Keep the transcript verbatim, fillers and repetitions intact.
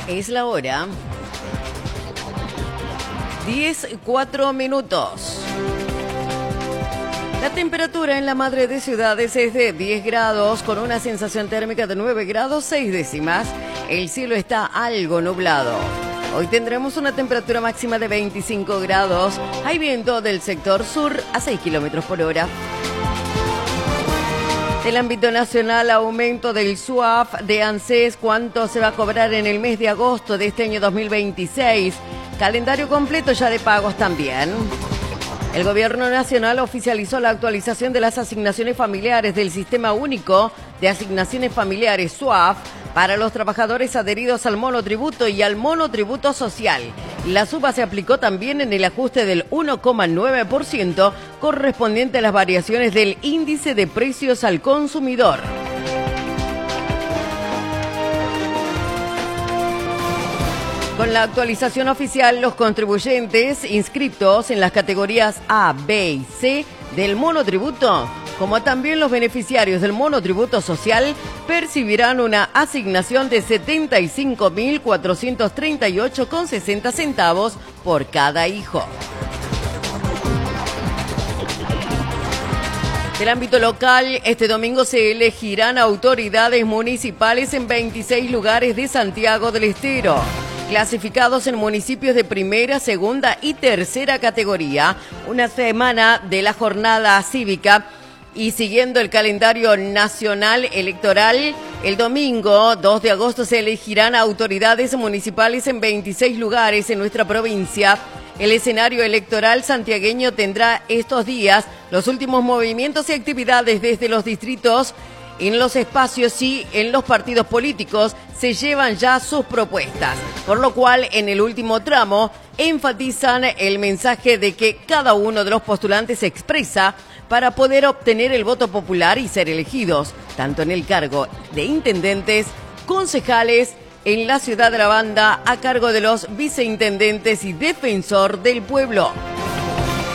Es la hora. diez, cuatro minutos. La temperatura en la madre de ciudades es de diez grados con una sensación térmica de nueve grados seis décimas. El cielo está algo nublado. Hoy tendremos una temperatura máxima de veinticinco grados. Hay viento del sector sur a seis kilómetros por hora. Del ámbito nacional, aumento del S U A F de ANSES. ¿Cuánto se va a cobrar en el mes de agosto de este año dos mil veintiséis? Calendario completo ya de pagos también. El Gobierno Nacional oficializó la actualización de las asignaciones familiares del Sistema Único de Asignaciones Familiares S U A F para los trabajadores adheridos al monotributo y al monotributo social. La suba se aplicó también en el ajuste del uno coma nueve por ciento correspondiente a las variaciones del índice de precios al consumidor. Con la actualización oficial, los contribuyentes inscritos en las categorías A, B y C del monotributo, como también los beneficiarios del monotributo social, percibirán una asignación de setenta y cinco mil cuatrocientos treinta y ocho con sesenta centavos por cada hijo. Del ámbito local, este domingo se elegirán autoridades municipales en veintiséis lugares de Santiago del Estero, clasificados en municipios de primera, segunda y tercera categoría. Una semana de la jornada cívica y siguiendo el calendario nacional electoral, el domingo dos de agosto se elegirán autoridades municipales en veintiséis lugares en nuestra provincia. El escenario electoral santiagueño tendrá estos días los últimos movimientos y actividades desde los distritos. En los espacios y en los partidos políticos se llevan ya sus propuestas, por lo cual en el último tramo enfatizan el mensaje de que cada uno de los postulantes se expresa para poder obtener el voto popular y ser elegidos, tanto en el cargo de intendentes, concejales, en la ciudad de la Banda, a cargo de los viceintendentes y defensor del pueblo.